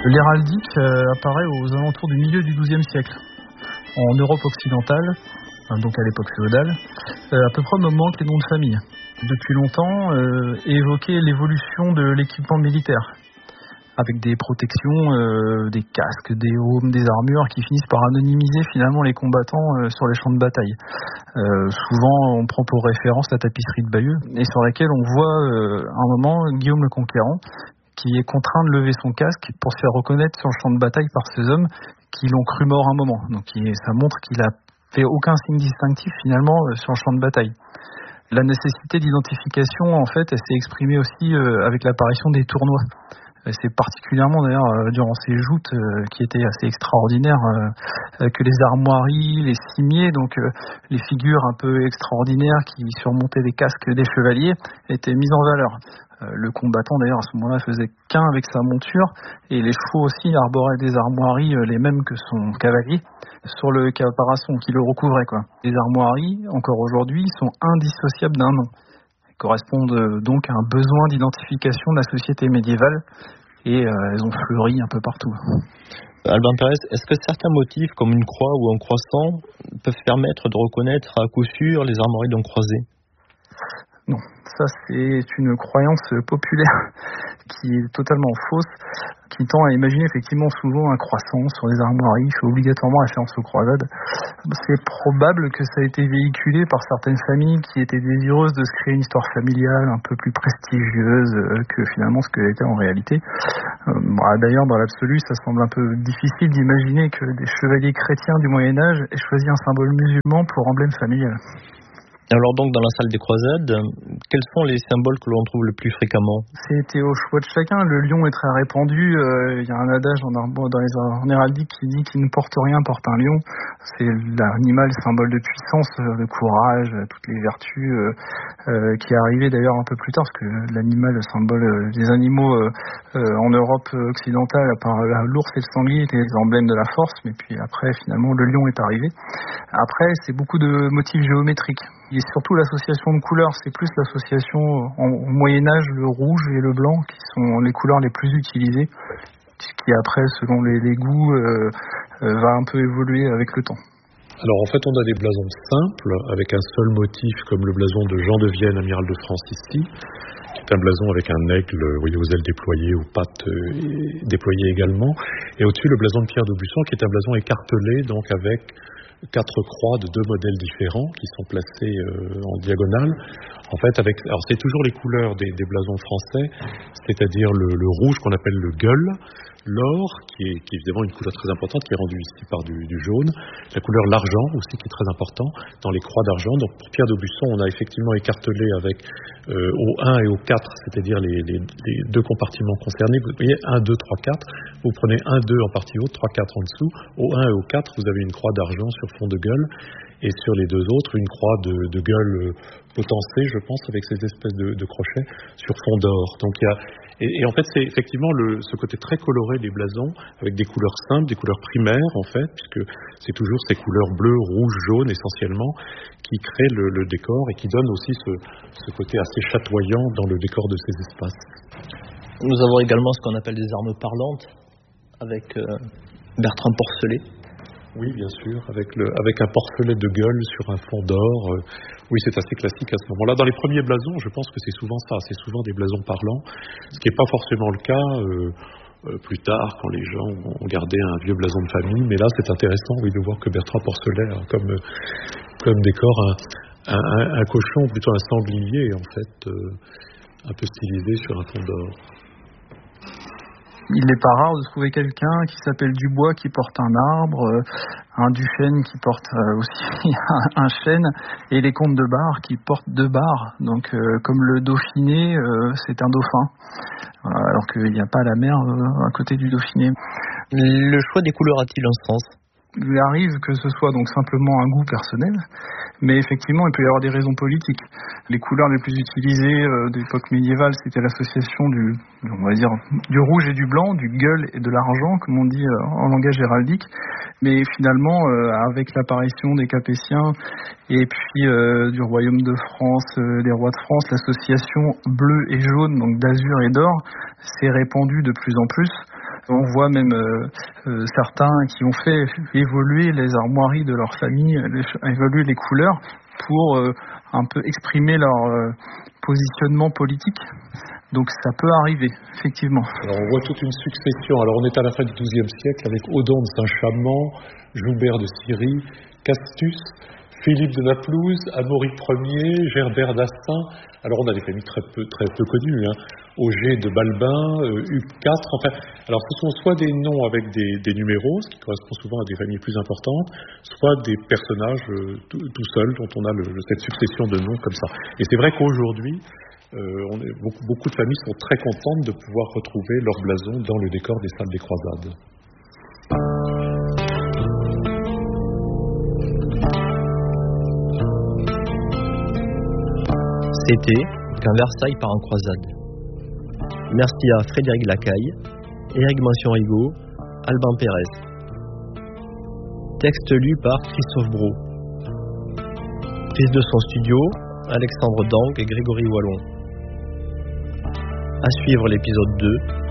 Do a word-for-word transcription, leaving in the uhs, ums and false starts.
L'héraldique euh, apparaît aux alentours du milieu du douzième siècle, en Europe occidentale, donc à l'époque féodale, euh, à peu près au moment que les noms de famille. Depuis longtemps, euh, est évoquée l'évolution de l'équipement militaire, avec des protections, euh, des casques, des aumes, des armures qui finissent par anonymiser finalement les combattants euh, sur les champs de bataille. Euh, souvent, on prend pour référence la tapisserie de Bayeux, et sur laquelle on voit euh, à un moment Guillaume le Conquérant, qui est contraint de lever son casque pour se faire reconnaître sur le champ de bataille par ces hommes qui l'ont cru mort un moment. Donc ça montre qu'il a fait aucun signe distinctif finalement sur le champ de bataille. La nécessité d'identification, en fait, elle s'est exprimée aussi avec l'apparition des tournois. C'est particulièrement d'ailleurs durant ces joutes qui étaient assez extraordinaires que les armoiries, les cimiers, donc les figures un peu extraordinaires qui surmontaient les casques des chevaliers, étaient mises en valeur. Le combattant d'ailleurs à ce moment-là faisait qu'un avec sa monture, et les chevaux aussi arboraient des armoiries les mêmes que son cavalier sur le caparaçon qui le recouvrait, quoi. Les armoiries, encore aujourd'hui, sont indissociables d'un nom. Elles correspondent donc à un besoin d'identification de la société médiévale, et euh, elles ont fleuri un peu partout. Albin Pérez, est-ce que certains motifs comme une croix ou un croissant peuvent permettre de reconnaître à coup sûr les armoiries d'un croisé ? Non, ça c'est une croyance populaire qui est totalement fausse, qui tend à imaginer effectivement souvent un croissant sur les armoiries, fait obligatoirement référence aux croisades. C'est probable que ça a été véhiculé par certaines familles qui étaient désireuses de se créer une histoire familiale un peu plus prestigieuse que finalement ce qu'elle était en réalité. D'ailleurs, dans l'absolu, ça semble un peu difficile d'imaginer que des chevaliers chrétiens du Moyen-Âge aient choisi un symbole musulman pour emblème familial. Alors donc dans la salle des croisades, quels sont les symboles que l'on trouve le plus fréquemment ? C'était au choix de chacun. Le lion est très répandu. Il euh, y a un adage en, dans les en héraldique qui dit qui ne porte rien porte un lion. C'est l'animal symbole de puissance, de courage, toutes les vertus euh, euh, qui est arrivé d'ailleurs un peu plus tard, parce que l'animal symbole euh, des animaux euh, euh, en Europe occidentale, à part l'ours et le sanglier, étaient les emblèmes de la force. Mais puis après, finalement, le lion est arrivé. Après, c'est beaucoup de motifs géométriques. Et surtout l'association de couleurs, c'est plus l'association au Moyen-Âge, le rouge et le blanc qui sont les couleurs les plus utilisées, ce qui après, selon les, les goûts, euh, euh, va un peu évoluer avec le temps. Alors en fait, on a des blasons simples, avec un seul motif, comme le blason de Jean de Vienne, amiral de France ici, qui est un blason avec un aigle, vous voyez, aux ailes déployées, aux pattes euh, déployées également, et au-dessus le blason de Pierre d'Aubusson, qui est un blason écartelé, donc avec quatre croix de deux modèles différents qui sont placés euh, en diagonale. En fait, avec, alors c'est toujours les couleurs des, des blasons français, c'est-à-dire le, le rouge qu'on appelle le gueule, l'or, qui est, qui est évidemment une couleur très importante, qui est rendue ici par du, du jaune, la couleur l'argent aussi, qui est très important dans les croix d'argent. Donc pour Pierre d'Aubusson, on a effectivement écartelé avec euh, au un et au quatre, c'est-à-dire les, les, les deux compartiments concernés. Vous voyez, un, deux, trois, quatre. Vous prenez un, deux en partie haute, trois, quatre en dessous. Au un et au quatre, vous avez une croix d'argent sur fond de gueule. Et sur les deux autres, une croix de, de gueule potencée, je pense, avec ces espèces de, de crochets sur fond d'or. Donc il y a, et, et en fait, c'est effectivement le, ce côté très coloré des blasons, avec des couleurs simples, des couleurs primaires, en fait, puisque c'est toujours ces couleurs bleu, rouge, jaune, essentiellement, qui créent le, le décor et qui donnent aussi ce, ce côté assez chatoyant dans le décor de ces espaces. Nous avons également ce qu'on appelle des armes parlantes, avec euh, Bertrand Porcelet. Oui, bien sûr, avec, le, avec un porcelet de gueule sur un fond d'or. Euh, oui, c'est assez classique à ce moment-là. Dans les premiers blasons, je pense que c'est souvent ça, c'est souvent des blasons parlants, ce qui n'est pas forcément le cas euh, euh, plus tard, quand les gens ont gardé un vieux blason de famille. Mais là, c'est intéressant, oui, de voir que Bertrand Porcelet a comme, euh, comme décor un, un, un, un cochon, plutôt un sanglier, en fait, euh, un peu stylisé sur un fond d'or. Il n'est pas rare de trouver quelqu'un qui s'appelle Dubois qui porte un arbre, un Duchesne qui porte aussi un chêne, et les comtes de Bar qui portent deux barres. Donc euh, comme le Dauphiné, euh, c'est un dauphin, alors qu'il n'y a pas la mer euh, à côté du Dauphiné. Le choix des couleurs a-t-il un sens ? Il arrive que ce soit donc simplement un goût personnel, mais effectivement il peut y avoir des raisons politiques. Les couleurs les plus utilisées euh, de l'époque médiévale, c'était l'association du, on va dire, du rouge et du blanc, du gueule et de l'argent, comme on dit euh, en langage héraldique. Mais finalement, euh, avec l'apparition des Capétiens et puis euh, du royaume de France, euh, des rois de France, l'association bleu et jaune, donc d'azur et d'or, s'est répandue de plus en plus. On voit même euh, euh, certains qui ont fait évoluer les armoiries de leur famille, les, évoluer les couleurs pour euh, un peu exprimer leur euh, positionnement politique. Donc ça peut arriver, effectivement. Alors on voit toute une succession. Alors on est à la fin du douzième siècle avec Odon de Saint-Chamond, Joubert de Syrie, Castus, Philippe de Naplouse, Amaury Ier, Gerbert d'Astin. Alors on a des familles très peu, très peu connues, hein. Auger de Balbin, euh, Hugues quatre. Enfin, alors ce sont soit des noms avec des, des numéros, ce qui correspond souvent à des familles plus importantes, soit des personnages euh, tout, tout seuls dont on a le, cette succession de noms comme ça. Et c'est vrai qu'aujourd'hui, euh, on est, beaucoup, beaucoup de familles sont très contentes de pouvoir retrouver leur blason dans le décor des salles des croisades. C'était Quand Versailles part en croisade. Merci à Frédéric Lacaille, Éric Mansion-Rigaud, Alban Pérez. Texte lu par Christophe Brault. Prise de son studio, Alexandre Dangue et Grégory Wallon. À suivre l'épisode deux.